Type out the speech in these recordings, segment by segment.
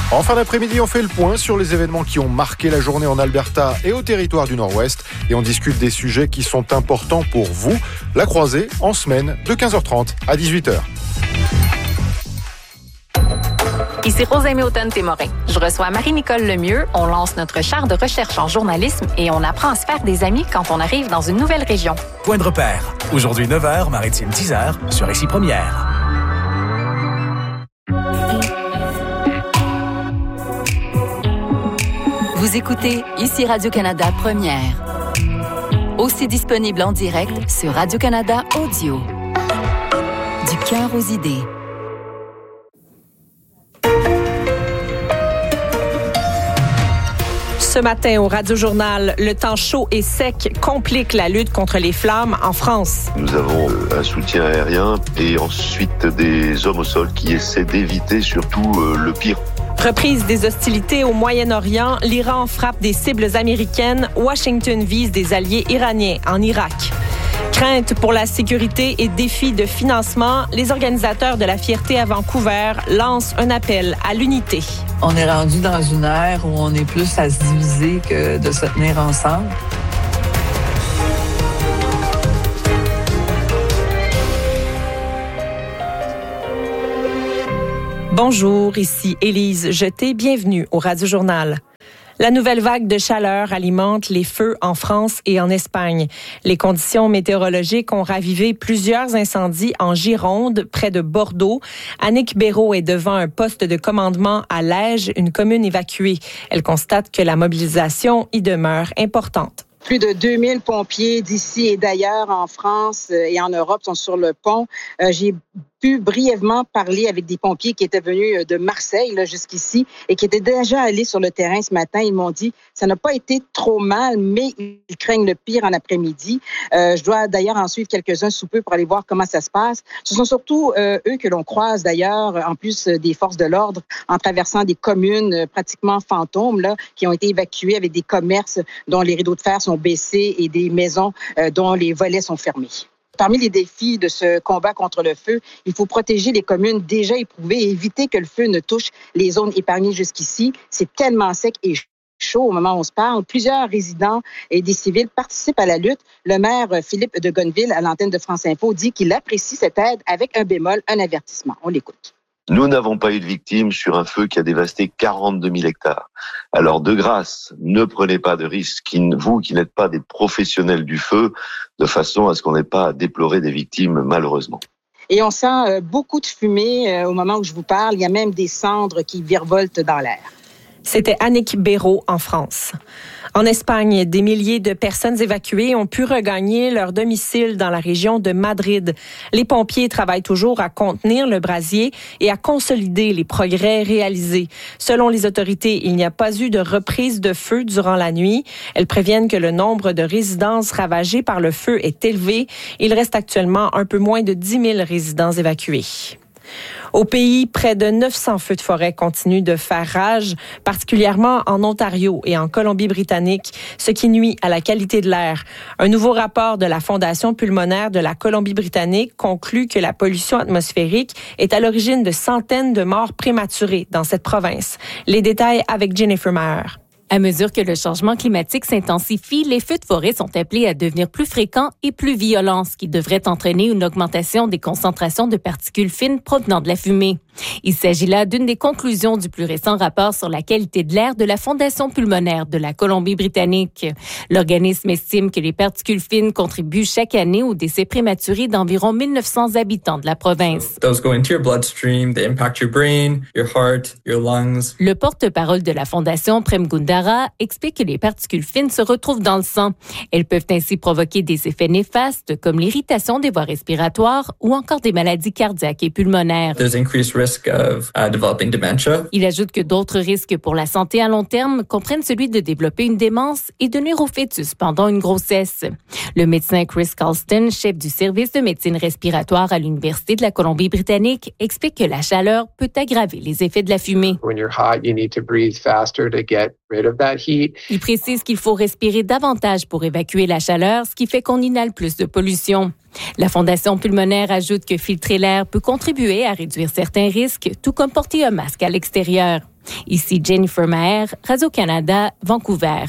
En fin d'après-midi, on fait le point sur les événements qui ont marqué la journée en Alberta et au territoire du Nord-Ouest. Et on discute des sujets qui sont importants pour vous. La croisée en semaine de 15h30 à 18h. Ici Rosalie Automne-Témorin. Je reçois Marie-Nicole Lemieux. On lance notre char de recherche en journalisme et on apprend à se faire des amis quand on arrive dans une nouvelle région. Point de repère. Aujourd'hui 9h, Maritime 10h sur Récit Première. Vous écoutez ici Radio-Canada Première. Aussi disponible en direct sur Radio-Canada Audio. Du cœur aux idées. Ce matin au Radio-Journal, le temps chaud et sec complique la lutte contre les flammes en France. Nous avons un soutien aérien et ensuite des hommes au sol qui essaient d'éviter surtout le pire. Reprise des hostilités au Moyen-Orient, l'Iran frappe des cibles américaines, Washington vise des alliés iraniens en Irak. Crainte pour la sécurité et défis de financement, les organisateurs de la Fierté à Vancouver lancent un appel à l'unité. On est rendu dans une ère où on est plus à se diviser que de se tenir ensemble. Bonjour, ici Élise Jeté, bienvenue au Radio-Journal. La nouvelle vague de chaleur alimente les feux en France et en Espagne. Les conditions météorologiques ont ravivé plusieurs incendies en Gironde, près de Bordeaux. Annick Béraud est devant un poste de commandement à Lège, une commune évacuée. Elle constate que la mobilisation y demeure importante. Plus de 2000 pompiers d'ici et d'ailleurs en France et en Europe sont sur le pont. J'ai pu brièvement parler avec des pompiers qui étaient venus de Marseille jusqu'ici et qui étaient déjà allés sur le terrain ce matin. Ils m'ont dit ça n'a pas été trop mal, mais ils craignent le pire en après-midi. Je dois d'ailleurs en suivre quelques-uns sous peu pour aller voir comment ça se passe. Ce sont surtout eux que l'on croise d'ailleurs, en plus des forces de l'ordre, en traversant des communes pratiquement fantômes qui ont été évacuées avec des commerces dont les rideaux de fer sont baissés et des maisons dont les volets sont fermés. Parmi les défis de ce combat contre le feu, il faut protéger les communes déjà éprouvées et éviter que le feu ne touche les zones épargnées jusqu'ici. C'est tellement sec et chaud au moment où on se parle. Plusieurs résidents et des civils participent à la lutte. Le maire Philippe de Gonneville, à l'antenne de France Info, dit qu'il apprécie cette aide avec un bémol, un avertissement. On l'écoute. Nous n'avons pas eu de victimes sur un feu qui a dévasté 42 000 hectares. Alors, de grâce, ne prenez pas de risques, vous qui n'êtes pas des professionnels du feu, de façon à ce qu'on n'ait pas à déplorer des victimes, malheureusement. Et on sent beaucoup de fumée au moment où je vous parle. Il y a même des cendres qui virevoltent dans l'air. C'était Annick Béraud en France. En Espagne, des milliers de personnes évacuées ont pu regagner leur domicile dans la région de Madrid. Les pompiers travaillent toujours à contenir le brasier et à consolider les progrès réalisés. Selon les autorités, il n'y a pas eu de reprise de feu durant la nuit. Elles préviennent que le nombre de résidences ravagées par le feu est élevé. Il reste actuellement un peu moins de 10 000 résidents évacués. Au pays, près de 900 feux de forêt continuent de faire rage, particulièrement en Ontario et en Colombie-Britannique, ce qui nuit à la qualité de l'air. Un nouveau rapport de la Fondation pulmonaire de la Colombie-Britannique conclut que la pollution atmosphérique est à l'origine de centaines de morts prématurées dans cette province. Les détails avec Jennifer Maher. À mesure que le changement climatique s'intensifie, les feux de forêt sont appelés à devenir plus fréquents et plus violents, ce qui devrait entraîner une augmentation des concentrations de particules fines provenant de la fumée. Il s'agit là d'une des conclusions du plus récent rapport sur la qualité de l'air de la Fondation pulmonaire de la Colombie-Britannique. L'organisme estime que les particules fines contribuent chaque année au décès prématuré d'environ 1900 habitants de la province. Those go into your bloodstream, they impact your brain, your heart, your lungs. Le porte-parole de la Fondation, Prem Gundara, explique que les particules fines se retrouvent dans le sang. Elles peuvent ainsi provoquer des effets néfastes comme l'irritation des voies respiratoires ou encore des maladies cardiaques et pulmonaires. There's increased risk of developing dementia. Il ajoute que d'autres risques pour la santé à long terme comprennent celui de développer une démence et de nuire au fœtus pendant une grossesse. Le médecin Chris Colston, chef du service de médecine respiratoire à l'Université de la Colombie-Britannique, explique que la chaleur peut aggraver les effets de la fumée. When you're hot, you need to breathe faster to get rid of that heat. Il précise qu'il faut respirer davantage pour évacuer la chaleur, ce qui fait qu'on inhale plus de pollution. La Fondation pulmonaire ajoute que filtrer l'air peut contribuer à réduire certains risques, tout comme porter un masque à l'extérieur. Ici Jennifer Maher, Radio-Canada, Vancouver.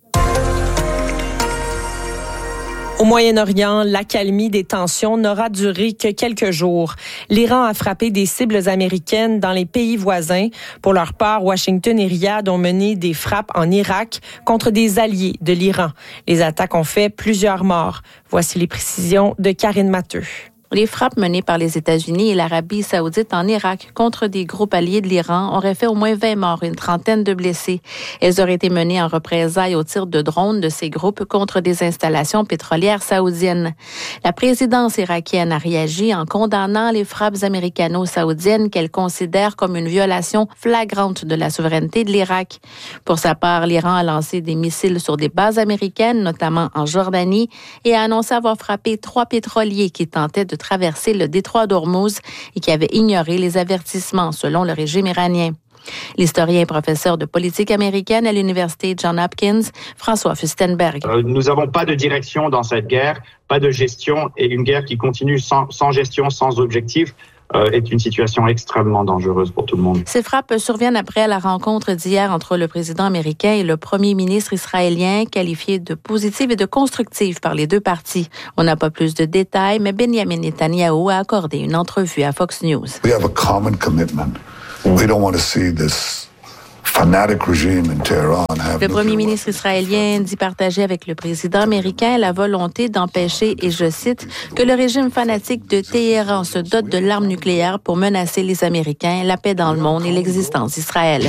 Au Moyen-Orient, l'accalmie des tensions n'aura duré que quelques jours. L'Iran a frappé des cibles américaines dans les pays voisins. Pour leur part, Washington et Riyad ont mené des frappes en Irak contre des alliés de l'Iran. Les attaques ont fait plusieurs morts. Voici les précisions de Karine Matteux. Les frappes menées par les États-Unis et l'Arabie saoudite en Irak contre des groupes alliés de l'Iran auraient fait au moins 20 morts et une trentaine de blessés. Elles auraient été menées en représailles au tir de drones de ces groupes contre des installations pétrolières saoudiennes. La présidence irakienne a réagi en condamnant les frappes américano-saoudiennes qu'elle considère comme une violation flagrante de la souveraineté de l'Irak. Pour sa part, l'Iran a lancé des missiles sur des bases américaines, notamment en Jordanie, et a annoncé avoir frappé 3 pétroliers qui tentaient de traverser le détroit d'Ormuz et qui avait ignoré les avertissements, selon le régime iranien. L'historien et professeur de politique américaine à l'Université Johns Hopkins, François Furstenberg. Nous n'avons pas de direction dans cette guerre, pas de gestion, et une guerre qui continue sans gestion, sans objectif, est une situation extrêmement dangereuse pour tout le monde. Ces frappes surviennent après la rencontre d'hier entre le président américain et le premier ministre israélien, qualifiée de positive et de constructive par les deux parties. On n'a pas plus de détails, mais Benjamin Netanyahu a accordé une entrevue à Fox News. We have a common commitment. We don't want to see this fanatic regime in Tehran have Le premier ministre israélien dit partager avec le président américain la volonté d'empêcher, et je cite, que le régime fanatique de Téhéran se dote de l'arme nucléaire pour menacer les Américains, la paix dans le monde et l'existence d'Israël.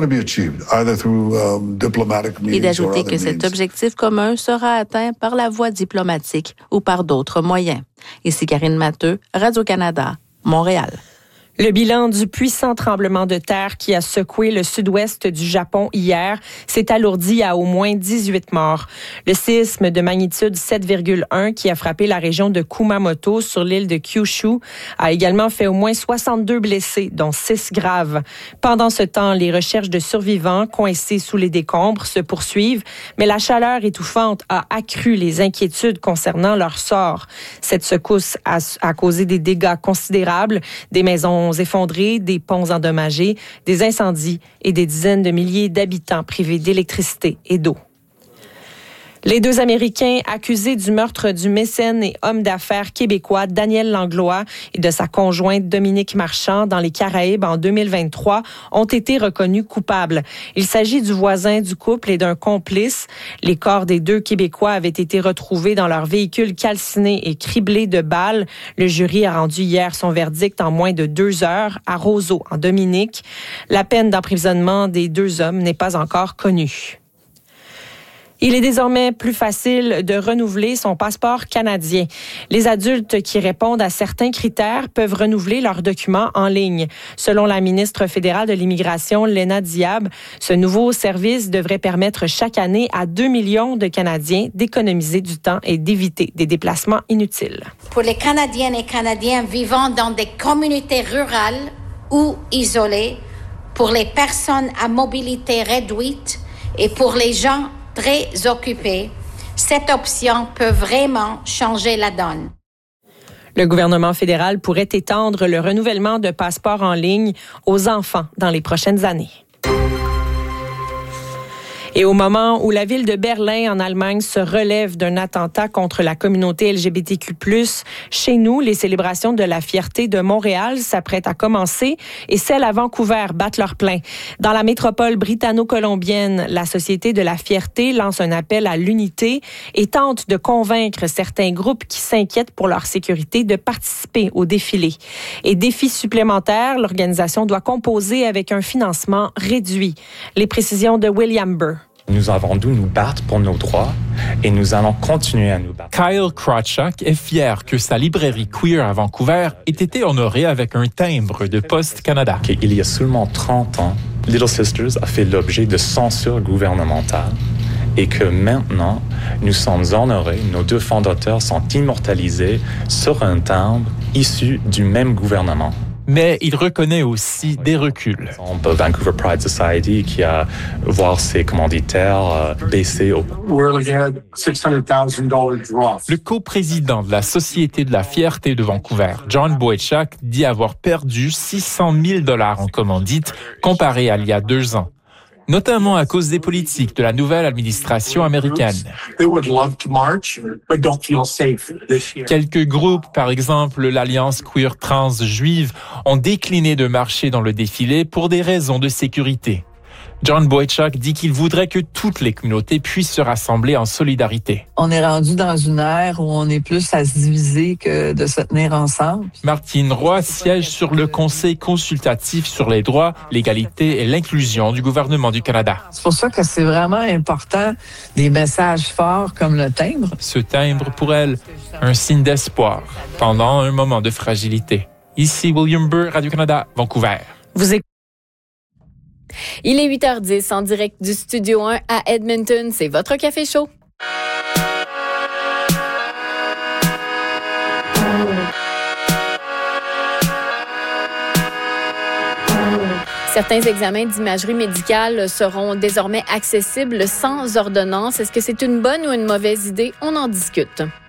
Et d'ajouter que cet objectif commun sera atteint par la voie diplomatique ou par d'autres moyens. Ici Karine Matteux, Radio-Canada, Montréal. Le bilan du puissant tremblement de terre qui a secoué le sud-ouest du Japon hier s'est alourdi à au moins 18 morts. Le séisme de magnitude 7,1 qui a frappé la région de Kumamoto sur l'île de Kyushu a également fait au moins 62 blessés, dont 6 graves. Pendant ce temps, les recherches de survivants coincés sous les décombres se poursuivent, mais la chaleur étouffante a accru les inquiétudes concernant leur sort. Cette secousse a causé des dégâts considérables, des maisons effondrés, des ponts endommagés, des incendies et des dizaines de milliers d'habitants privés d'électricité et d'eau. Les deux Américains accusés du meurtre du mécène et homme d'affaires québécois Daniel Langlois et de sa conjointe Dominique Marchand dans les Caraïbes en 2023 ont été reconnus coupables. Il s'agit du voisin du couple et d'un complice. Les corps des deux Québécois avaient été retrouvés dans leur véhicule calciné et criblé de balles. Le jury a rendu hier son verdict en moins de 2 heures à Roseau, en Dominique. La peine d'emprisonnement des deux hommes n'est pas encore connue. Il est désormais plus facile de renouveler son passeport canadien. Les adultes qui répondent à certains critères peuvent renouveler leurs documents en ligne. Selon la ministre fédérale de l'Immigration, Léna Diab, ce nouveau service devrait permettre chaque année à 2 millions de Canadiens d'économiser du temps et d'éviter des déplacements inutiles. Pour les Canadiennes et Canadiens vivant dans des communautés rurales ou isolées, pour les personnes à mobilité réduite et pour les gens très occupés, cette option peut vraiment changer la donne. Le gouvernement fédéral pourrait étendre le renouvellement de passeports en ligne aux enfants dans les prochaines années. Et au moment où la ville de Berlin, en Allemagne, se relève d'un attentat contre la communauté LGBTQ+, chez nous, les célébrations de la fierté de Montréal s'apprêtent à commencer et celles à Vancouver battent leur plein. Dans la métropole britanno-colombienne, la Société de la fierté lance un appel à l'unité et tente de convaincre certains groupes qui s'inquiètent pour leur sécurité de participer au défilé. Et défi supplémentaire, l'organisation doit composer avec un financement réduit. Les précisions de William Burr. Nous avons dû nous battre pour nos droits et nous allons continuer à nous battre. Kyle Krawchuk est fier que sa librairie queer à Vancouver ait été honorée avec un timbre de Poste Canada. Il y a seulement 30 ans, Little Sisters a fait l'objet de censure gouvernementale et que maintenant, nous sommes honorés, nos deux fondateurs sont immortalisés sur un timbre issu du même gouvernement. Mais il reconnaît aussi des reculs. Vancouver Pride Society qui a voir ses commanditaires baisser au... Le coprésident de la Société de la fierté de Vancouver, John Boychuk, dit avoir perdu 600 000 $ en commandites comparé à il y a 2 ans. Notamment à cause des politiques de la nouvelle administration américaine. Quelques groupes, par exemple l'Alliance queer trans juive, ont décliné de marcher dans le défilé pour des raisons de sécurité. John Boychuk dit qu'il voudrait que toutes les communautés puissent se rassembler en solidarité. On est rendu dans une ère où on est plus à se diviser que de se tenir ensemble. Martine Roy siège sur le Conseil consultatif sur les droits, l'égalité et l'inclusion du gouvernement du Canada. C'est pour ça que c'est vraiment important des messages forts comme le timbre. Ce timbre, pour elle, un signe d'espoir pendant un moment de fragilité. Ici William Burr, Radio-Canada, Vancouver. Il est 8h10 en direct du Studio 1 à Edmonton. C'est votre café chaud. Certains examens d'imagerie médicale seront désormais accessibles sans ordonnance. Est-ce que c'est une bonne ou une mauvaise idée? On en discute.